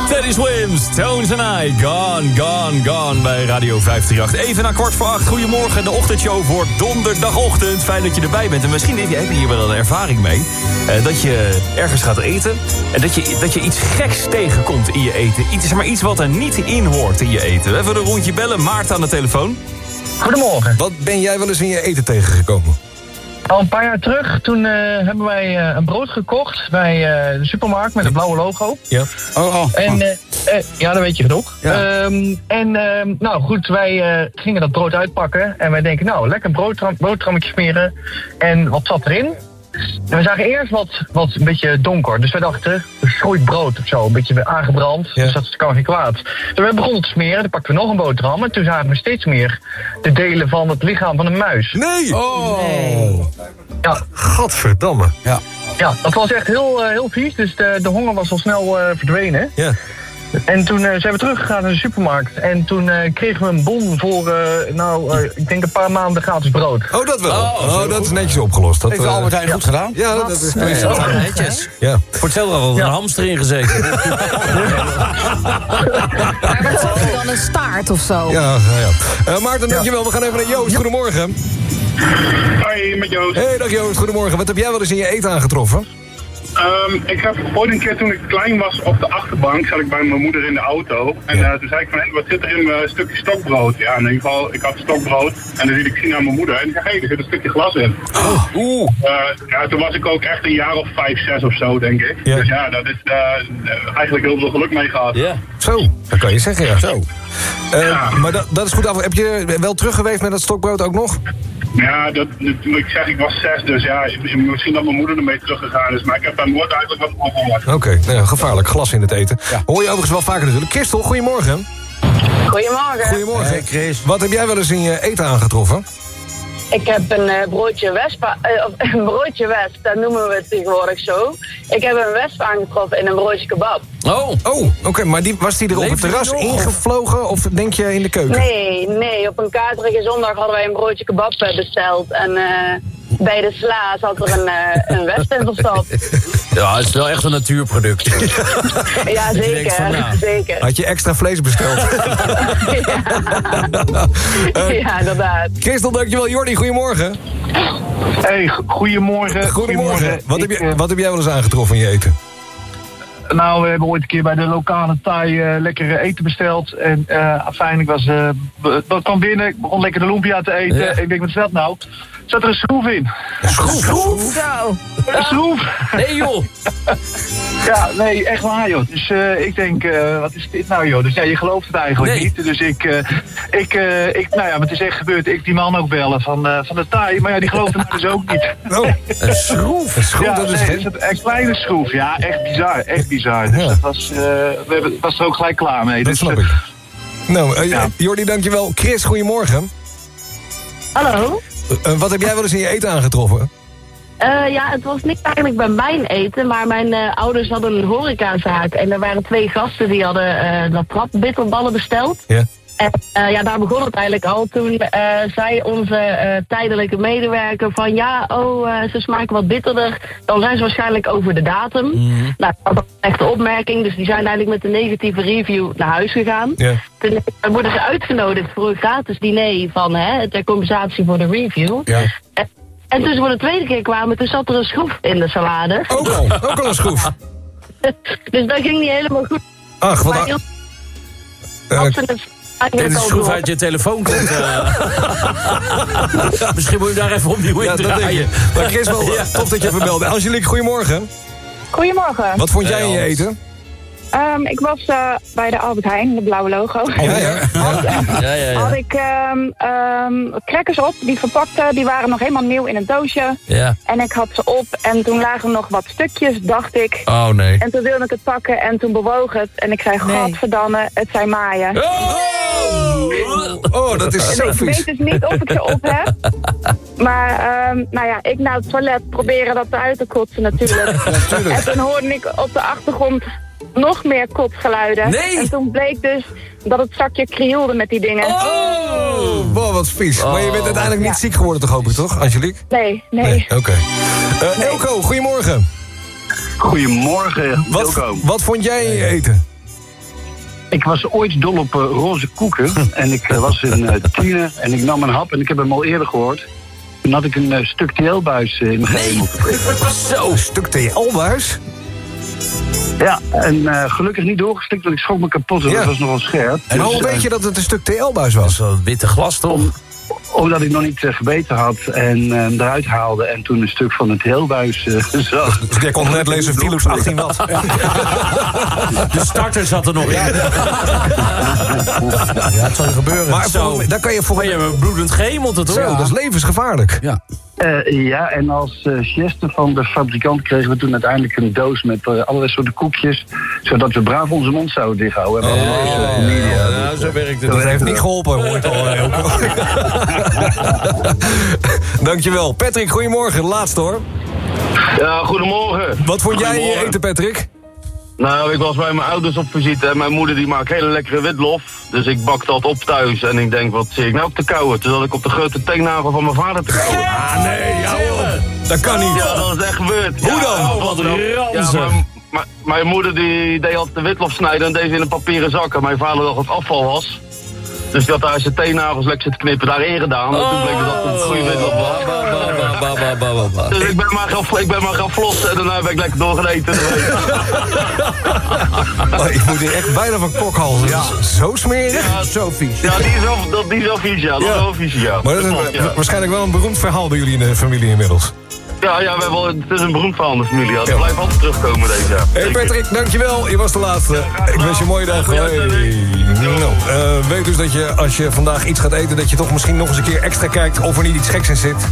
Teddy Swims, Tones and I, gone bij Radio 538. Even na 7:15, goedemorgen, de ochtendshow voor donderdagochtend. Fijn dat je erbij bent en misschien heb je hier wel een ervaring mee. Dat je ergens gaat eten en dat je iets geks tegenkomt in je eten. Iets wat er niet in hoort in je eten. Even een rondje bellen, Maarten aan de telefoon. Goedemorgen. Wat ben jij wel eens in je eten tegengekomen? Al een paar jaar terug, toen hebben wij een brood gekocht bij de supermarkt met een blauwe logo. Ja. En ja, dat weet je genoeg. Ja. Nou goed, wij gingen dat brood uitpakken en wij denken, nou, lekker broodtrammetje smeren. En wat zat erin? En we zagen eerst wat een beetje donker. Dus wij dachten, verschroeid brood of zo, een beetje aangebrand. Ja. Dus dat kan geen kwaad. Dus we begonnen te smeren, dan pakten we nog een boterham. En toen zagen we steeds meer de delen van het lichaam van een muis. Nee! Oh! Ja. Gadverdamme. Ja, dat was echt heel vies. Dus de honger was al snel verdwenen. Ja. En toen zijn we teruggegaan naar de supermarkt. En toen kregen we een bon voor, ik denk een paar maanden gratis brood. Oh, dat wel. Dat is netjes opgelost. Dat Heeft Albert Heijn goed gedaan? Ja, dat is Netjes. Ja. Voor hetzelfde al een hamster ingezeten. Maar wat zag je dan, een staart of zo? Ja. Maarten, dankjewel. We gaan even naar Joost. Goedemorgen. Hoi, met Joost. Hey, dag Joost. Goedemorgen. Wat heb jij wel eens in je eten aangetroffen? Ik heb ooit een keer toen ik klein was op de achterbank, zat ik bij mijn moeder in de auto. En toen zei ik van, wat zit er in mijn stukje stokbrood? Ja, in ieder geval, ik had stokbrood en dan liet ik zien aan mijn moeder. En die zei, er zit een stukje glas in. Toen was ik ook echt een jaar of 5, 6 of zo, denk ik. Ja. Dus ja, dat is eigenlijk heel veel geluk mee gehad. Ja. Zo, dat kan je zeggen, ja. Zo. Ja. Maar dat is goed af. Heb je wel teruggeweest met dat stokbrood ook nog? Ja, ik was 6, dus ja, misschien dat mijn moeder ermee teruggegaan is. Maar ik heb daar nooit eigenlijk wat van gehoord. Oké, gevaarlijk. Glas in het eten. Ja. Hoor je overigens wel vaker natuurlijk. Christel, goedemorgen. Goedemorgen. Goedemorgen. Hey, Chris. Wat heb jij wel eens in je eten aangetroffen? Ik heb een broodje wesp, een broodje wesp, dat noemen we het tegenwoordig zo. Ik heb een wesp aangetroffen in een broodje kebab. Oh! Oké, maar was die er op het terras ingevlogen of denk je in de keuken? Nee, op een katerige zondag hadden wij een broodje kebab besteld en bij de sla zat er een wesp in verstopt. Ja, het is wel echt een natuurproduct. Ja, denkt van, nou. zeker. Had je extra vlees besteld? Ja, inderdaad. Christel, dankjewel. Jordi, goedemorgen. Hey, goedemorgen. Wat heb jij wel eens aangetroffen in je eten? Nou, we hebben ooit een keer bij de lokale Thai lekker eten besteld. En afijn, ik kwam binnen, ik begon lekker de lumpia te eten. Ja. Ik denk, wat is dat nou? Zat er een schroef in. Een schroef? Zo. Een schroef? Nee joh! Ja, nee, echt waar joh. Dus ik denk, wat is dit nou joh? Dus ja, je gelooft het eigenlijk niet. Dus het is echt gebeurd. Ik die man ook bellen van de Thai. Maar ja, die geloofde mij dus ook niet. Oh, een schroef? Een schroef, Ja, dat is geen... een kleine schroef. Ja, echt bizar. Dus Ja. dat was er ook gelijk klaar mee. Dat Dus, snap ik. Nou, ja. Jordi, dankjewel. Chris, goedemorgen. Hallo? Wat heb jij wel eens in je eten aangetroffen? Ja, het was niet eigenlijk bij mijn eten, maar mijn ouders hadden een horecazaak. En er waren 2 gasten die hadden dat trapbitterballen besteld. Ja. En daar begon het eigenlijk al. Toen zei onze tijdelijke medewerker van ze smaken wat bitterder. Dan zijn ze waarschijnlijk over de datum. Mm-hmm. Nou, dat was een echte opmerking. Dus die zijn eigenlijk met een negatieve review naar huis gegaan. Ja. Toen worden ze uitgenodigd voor een gratis diner van ter compensatie voor de review. Ja. En toen ze voor de tweede keer kwamen, toen zat er een schroef in de salade. Ook al een schroef. Dus dat ging niet helemaal goed. Ach, wat... Maar als ze het Dit is schroef uit je telefoon komt. Misschien moet je daar even opnieuw in draaien. Maar Chris, wel tof dat je even belde. Angelique, goedemorgen. Goedemorgen. Wat vond jij in je eten? Ik was bij de Albert Heijn, de blauwe logo. Had ik crackers op, die verpakte, die waren nog helemaal nieuw in een doosje. Ja. En ik had ze op en toen lagen er nog wat stukjes, dacht ik. Oh nee. En toen wilde ik het pakken en toen bewoog het. En ik zei, godverdamme, het zijn maaien. Oh, dat is zo Ik vies. weet dus niet of ik ze op heb. Maar ik naar het toilet proberen dat eruit te kotsen natuurlijk. En toen hoorde ik op de achtergrond nog meer kotsgeluiden. Nee. En toen bleek dus dat het zakje krielde met die dingen. Oh, wow, wat vies. Maar je bent uiteindelijk niet ziek geworden toch, hoop ik, toch, Angelique? Nee. Oké. Elko, goedemorgen. Goedemorgen, Wilco. Wat vond jij in je eten? Ik was ooit dol op roze koeken. En ik was in Tiene en ik nam een hap en ik heb hem al eerder gehoord. Toen had ik een stuk TL-buis in mijn geheel moeten prikken. Zo, een stuk TL-buis? Ja, en gelukkig niet doorgestikt, want ik schrok me kapot. Dat was nogal scherp. En hoe weet je dat het een stuk TL-buis was? Zo'n witte glas, toch? Omdat ik nog niet gebeten had en eruit haalde en toen een stuk van het TL-buis zag. Dus jij kon net lezen Philips 18 watt. De starter zat er nog in. Ja, het zal je gebeuren. Maar daar kan je voor... Maar je hebt bloedend gehemeld, toch? Zo, dat is levensgevaarlijk. Ja. Ja, en als geste van de fabrikant kregen we toen uiteindelijk een doos met allerlei soorten koekjes, zodat we braaf onze mond zouden dichthouden. Nou, zo werkt het. Dat heeft niet geholpen, hoor ik al. Dankjewel. Patrick, goedemorgen. Laatste hoor. Ja, goedemorgen. Wat vond jij in je eten, Patrick? Nou, ik was bij mijn ouders op visite en mijn moeder die maakt hele lekkere witlof. Dus ik bak dat op thuis en ik denk, wat zie ik nou op te kauwen? Toen zat ik op de grote teennagel van mijn vader te kauwen. Ah, nee, dat kan niet. Ja, dat is echt gebeurd. Hoe dan? Ja, wat ranzig. Ja, mijn moeder die deed altijd de witlof snijden en deed ze in een papieren zak. En mijn vader dacht dat het afval was. Dus die had daar zijn teennagels lekker zitten knippen, daarin gedaan. En toen bleek dat het een goede witlof was. Dus ik ben maar gaan flossen en daarna ben ik lekker doorgereten. Ik moet hier echt bijna van kokhalzen. Ja. Zo smerig? Ja, zo vies. Ja, die is wel vies, ja. Dat is wel vies, ja. Maar dat is waarschijnlijk wel een beroemd verhaal bij jullie in de familie inmiddels. Ja, het is een beroemd verhaal in de familie. Ja. Dat blijft altijd terugkomen deze jaar. Hey Patrick, dankjewel. Je was de laatste. Ik wens je een mooie dag. Weet dus dat je, als je vandaag iets gaat eten, dat je toch misschien nog eens een keer extra kijkt of er niet iets geks in zit.